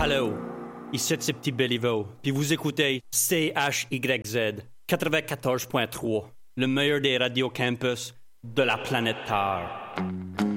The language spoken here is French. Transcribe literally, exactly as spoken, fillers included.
Allô, ici c'est Petit Béliveau, puis vous écoutez C H Y Z quatre-vingt-quatorze point trois, le meilleur des radios campus de la planète Terre.